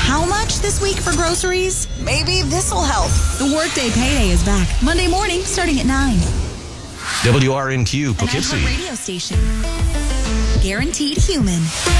how much this week for groceries? Maybe this'll help. The Workday Payday is back Monday morning starting at 9. WRNQ Poughkeepsie. An iHeart radio station. Guaranteed human.